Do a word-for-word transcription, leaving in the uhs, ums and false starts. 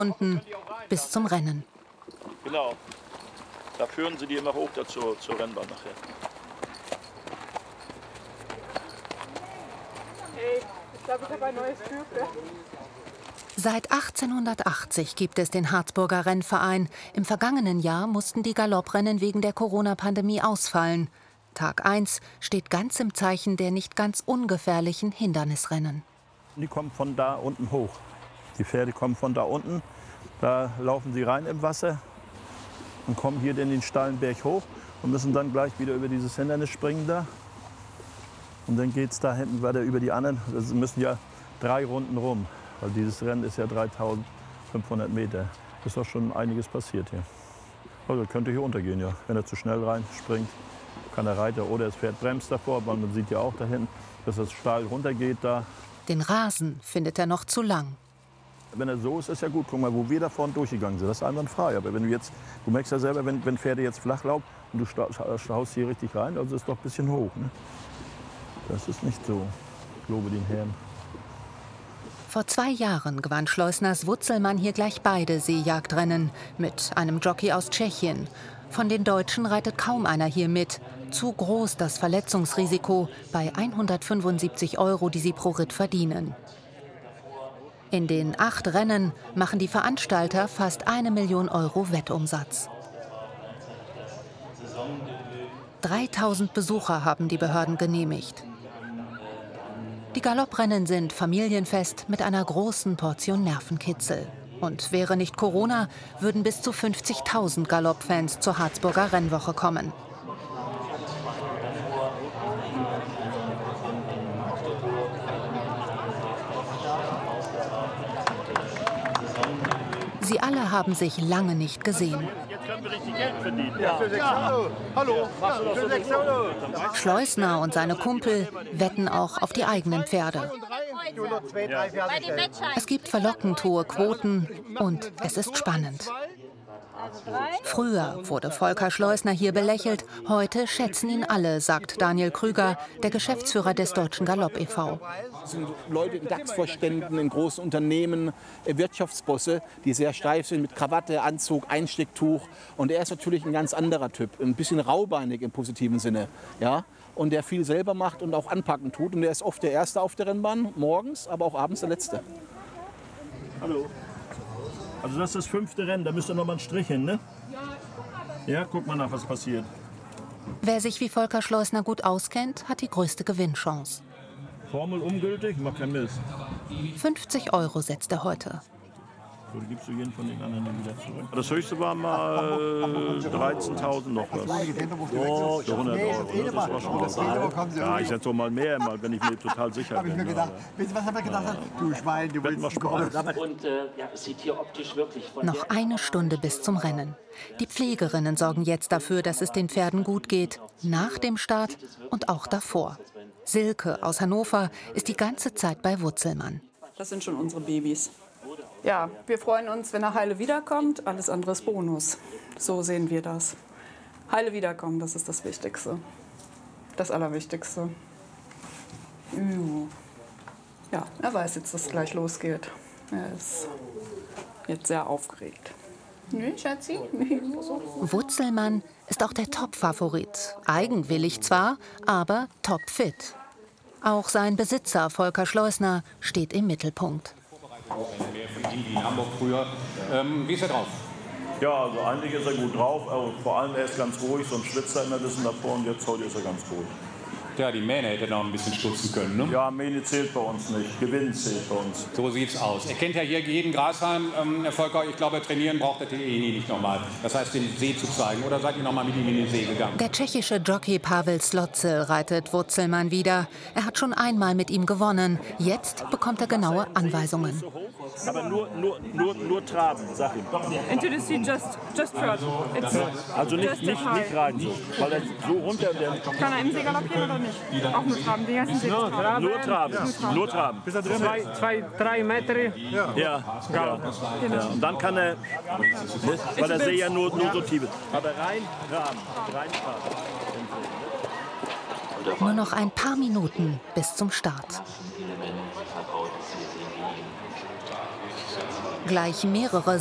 Stunden bis zum Rennen. Genau. Da führen sie die immer hoch dazu, zur Rennbahn nachher. Hey, ich glaube, ich habe ein neues Typ. Seit achtzehnhundertachtzig gibt es den Harzburger Rennverein. Im vergangenen Jahr mussten die Galopprennen wegen der Corona-Pandemie ausfallen. Tag eins steht ganz im Zeichen der nicht ganz ungefährlichen Hindernisrennen. Die kommen von da unten hoch. Die Pferde kommen von da unten, da laufen sie rein im Wasser und kommen hier in den steilen Berg hoch und müssen dann gleich wieder über dieses Hindernis springen da. Und dann geht es da hinten weiter über die anderen. Das müssen ja drei Runden rum, weil dieses Rennen ist ja dreitausendfünfhundert Meter. Ist doch schon einiges passiert hier. Also könnte hier untergehen, ja. Wenn er zu schnell reinspringt, kann der Reiter oder das Pferd bremst davor, weil man sieht ja auch da hinten, dass es steil runtergeht da. Den Rasen findet er noch zu lang. Wenn er so ist, ist ja gut. Guck mal, wo wir da vorne durchgegangen sind, das ist einwandfrei. Aber wenn du jetzt, du merkst ja selber, wenn, wenn Pferde jetzt flach laufen und du schaust hier richtig rein, also ist doch ein bisschen hoch. Ne? Das ist nicht so. Ich lobe den Herrn. Vor zwei Jahren gewann Schleusners Wutzelmann hier gleich beide Seejagdrennen mit einem Jockey aus Tschechien. Von den Deutschen reitet kaum einer hier mit. Zu groß das Verletzungsrisiko bei hundertfünfundsiebzig Euro, die sie pro Ritt verdienen. In den acht Rennen machen die Veranstalter fast eine Million Euro Wettumsatz. dreitausend Besucher haben die Behörden genehmigt. Die Galopprennen sind Familienfest mit einer großen Portion Nervenkitzel. Und wäre nicht Corona, würden bis zu fünfzigtausend Galoppfans zur Harzburger Rennwoche kommen. Sie alle haben sich lange nicht gesehen. Jetzt können wir richtig Geld verdienen. Ja. Für sechs Euro. Hallo. Ja, für sechs Euro. Schleusner und seine Kumpel wetten auch auf die eigenen Pferde. Es gibt verlockend hohe Quoten und es ist spannend. Früher wurde Volker Schleusner hier belächelt, heute schätzen ihn alle, sagt Daniel Krüger, der Geschäftsführer des Deutschen Galopp e V Das sind Leute in DAX-Vorständen, in großen Unternehmen, Wirtschaftsbosse, die sehr steif sind mit Krawatte, Anzug, Einstecktuch. Und er ist natürlich ein ganz anderer Typ, ein bisschen raubeinig im positiven Sinne. Ja? Und der viel selber macht und auch anpacken tut. Und er ist oft der Erste auf der Rennbahn, morgens, aber auch abends der Letzte. Hallo. Also das ist das fünfte Rennen, da müsste noch mal ein Strich hin, ne? Ja, guck mal nach, was passiert. Wer sich wie Volker Schleusner gut auskennt, hat die größte Gewinnchance. Formel ungültig, mach kein Mist. fünfzig Euro setzt er heute. So, die gibst du jeden von den anderen wieder zurück. Das höchste war mal dreizehntausend noch was. Oh, für hundert Euro. Das war schon was. Ja, ich setze doch mal mehr, mal, wenn ich mir total sicher bin. Wisst ihr, was er gedacht hat? Du Schwein, du willst mal Spaß. Und äh, ja, es sieht hier optisch wirklich von Noch eine Stunde bis zum Rennen. Die Pflegerinnen sorgen jetzt dafür, dass es den Pferden gut geht. Nach dem Start und auch davor. Silke aus Hannover ist die ganze Zeit bei Wutzelmann. Das sind schon unsere Babys. Ja, wir freuen uns, wenn er heile wiederkommt. Alles andere ist Bonus. So sehen wir das. Heile wiederkommen, das ist das Wichtigste. Das Allerwichtigste. Ja, er weiß jetzt, dass es gleich losgeht. Er ist jetzt sehr aufgeregt. Nee, Schatzi? Wutzelmann ist auch der Top-Favorit. Eigenwillig zwar, aber topfit. Auch sein Besitzer Volker Schleusner steht im Mittelpunkt. Mehr von ihm wie in Hamburg früher. Ähm, wie ist er drauf? Ja, also eigentlich ist er gut drauf, aber vor allem er ist ganz ruhig, so ein Schwitzer immer ein bisschen davor und jetzt heute ist er ganz ruhig. Ja, die Mähne hätte noch ein bisschen stutzen können, ne? Ja, Mähne zählt bei uns nicht, Gewinn zählt bei uns. So sieht's aus. Er kennt ja hier jeden Grashalm, ähm, Herr Volker. Ich glaube, trainieren braucht er eh nicht nochmal. Das heißt, den See zu zeigen. Oder seid ihr noch mal mit ihm in den See gegangen? Der tschechische Jockey Pavel Slotzel reitet Wutzelmann wieder. Er hat schon einmal mit ihm gewonnen. Jetzt bekommt er genaue Anweisungen. Aber nur, nur, nur, nur traben, sag ihm. Introduce you just, just trot. It's Also nicht, nicht, nicht rein, so, weil er so runter... Der Kann er im See galoppieren oder nicht? Auch nur traben, die ganzen See traben. nur traben, nur traben. Bis er drin Zwei, zwei, drei Meter. Ja, ja, ja. Ja. Und dann kann er, weil der See ja nur, nur so tief ist. Aber rein traben, rein traben. Nur noch ein paar Minuten bis zum Start. Gleich mehrere